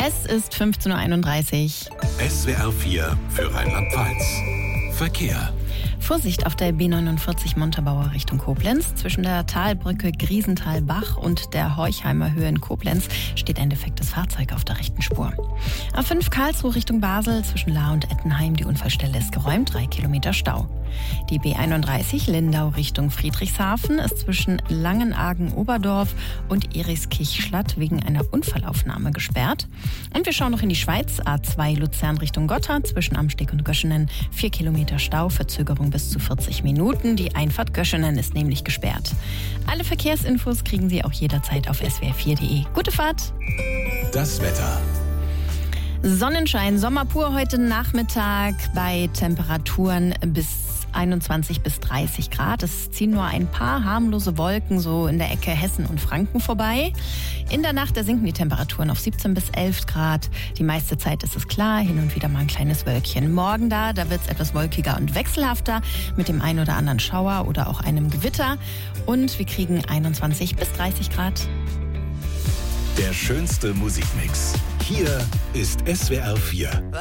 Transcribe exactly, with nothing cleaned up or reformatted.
Es ist fünfzehn Uhr einunddreißig. S W R vier für Rheinland-Pfalz. Verkehr. Vorsicht auf der B neunundvierzig Montabaur Richtung Koblenz. Zwischen der Talbrücke Griesenthal-Bach und der Horchheimer Höhe in Koblenz steht ein defektes Fahrzeug auf der rechten Spur. A fünf Karlsruhe Richtung Basel. Zwischen Lahr und Ettenheim. Die Unfallstelle ist geräumt. Drei Kilometer Stau. Die B einunddreißig Lindau Richtung Friedrichshafen ist zwischen Langenargen-Oberdorf und Eriskirch-Schlatt wegen einer Unfallaufnahme gesperrt. Und wir schauen noch in die Schweiz. A zwei Luzern Richtung Gotthard zwischen Amsteg und Göschenen. Vier Kilometer Stau, Verzögerung bis zu vierzig Minuten. Die Einfahrt Göschenen ist nämlich gesperrt. Alle Verkehrsinfos kriegen Sie auch jederzeit auf s w r vier punkt de. Gute Fahrt! Das Wetter. Sonnenschein, Sommer pur heute Nachmittag bei Temperaturen bis einundzwanzig bis dreißig Grad. Es ziehen nur ein paar harmlose Wolken so in der Ecke Hessen und Franken vorbei. In der Nacht, da sinken die Temperaturen auf siebzehn bis elf Grad. Die meiste Zeit ist es klar, hin und wieder mal ein kleines Wölkchen. Morgen da, da wird es etwas wolkiger und wechselhafter mit dem ein oder anderen Schauer oder auch einem Gewitter. Und wir kriegen einundzwanzig bis dreißig Grad. Der schönste Musikmix. Hier ist S W R vier.